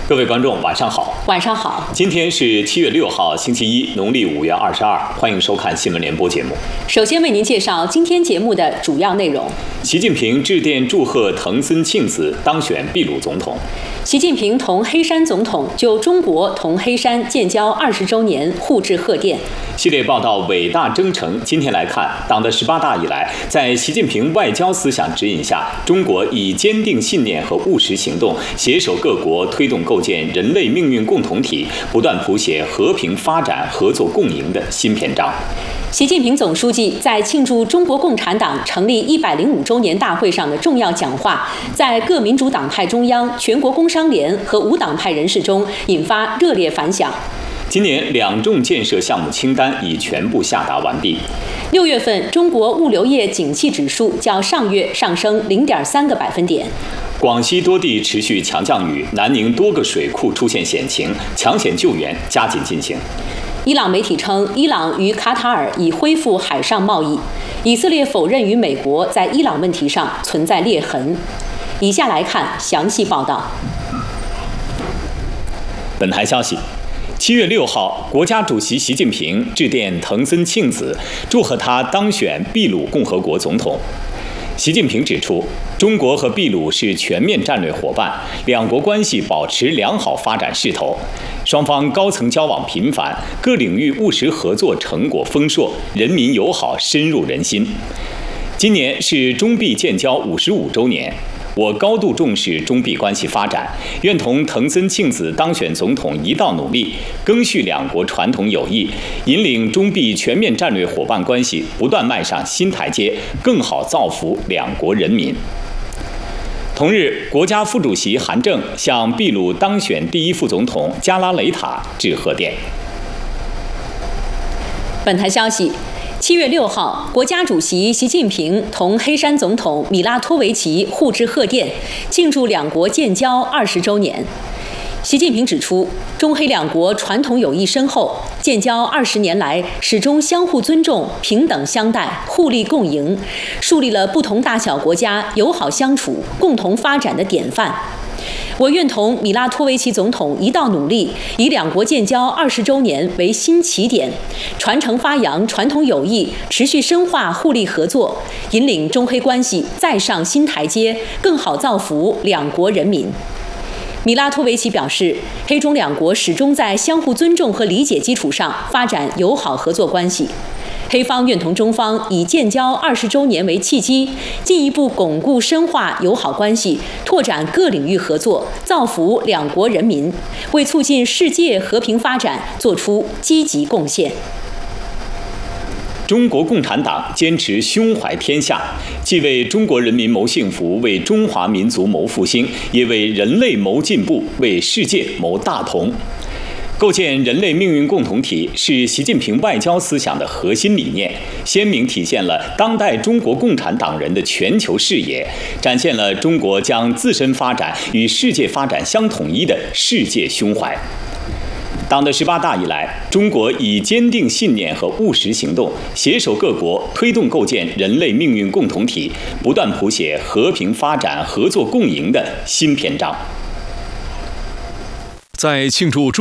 各位观众，晚上好。 晚上好。 今天是7月6号，星期一，农历5月22，欢迎收看新闻联播节目。 首先为您介绍今天节目的主要内容。 习近平致电祝贺藤森庆子当选秘鲁总统。 习近平同黑山总统就中国同黑山建交20周年互致贺电。 系列报道伟大征程，今天来看，党的18大以来，在习近平外交思想指引下，中国以坚定信念和务实行动，携手各国推动构建人类命运共同体，不断谱写和平发展、合作共赢的新篇章。 习近平总书记在庆祝中国共产党成立105周年大会上的重要讲话，在各民主党派中央、全国工商联和无党派人士中引发热烈反响。 今年2重建设项目清单已全部下达完毕。 6月份中国物流业景气指数较上月上升0.3个百分点。 广西多地持续强降雨，南宁多个水库出现险情，抢险救援加紧进行。 伊朗媒体称，伊朗与卡塔尔已恢复海上贸易。以色列否认与美国在伊朗问题上存在裂痕。以下来看详细报道。 本台消息，7月6号，国家主席习近平致电藤森庆子，祝贺他当选秘鲁共和国总统。习近平指出，中国和秘鲁是全面战略伙伴，两国关系保持良好发展势头，双方高层交往频繁，各领域务实合作成果丰硕，人民友好深入人心。今年是中秘建交55周年。我高度重视中秘关系发展，愿同藤森庆子当选总统一道努力，赓续两国传统友谊，引领中秘全面战略伙伴关系不断迈上新台阶，更好造福两国人民。同日，国家副主席韩正向秘鲁当选第一副总统加拉雷塔致贺电。 本台消息，7月6号，国家主席习近平同黑山总统米拉托维奇互致贺电，庆祝两国建交20周年。习近平指出，中黑两国传统友谊深厚，建交20年来始终相互尊重、平等相待、互利共赢，树立了不同大小国家友好相处、共同发展的典范。我愿同米拉托维奇总统一道努力，以两国建交20周年为新起点，传承发扬传统友谊，持续深化互利合作，引领中黑关系再上新台阶，更好造福两国人民。米拉托维奇表示，黑中两国始终在相互尊重和理解基础上发展友好合作关系。黑方愿同中方以建交20周年为契机，进一步巩固深化友好关系，拓展各领域合作，造福两国人民，为促进世界和平发展做出积极贡献。 中国共产党坚持胸怀天下，既为中国人民谋幸福，为中华民族谋复兴，也为人类谋进步，为世界谋大同。构建人类命运共同体是习近平外交思想的核心理念，鲜明体现了当代中国共产党人的全球视野，展现了中国将自身发展与世界发展相统一的世界胸怀。党的18大以来，中国以坚定信念和务实行动，携手各国推动构建人类命运共同体，不断谱写和平发展、合作共赢的新篇章。 在庆祝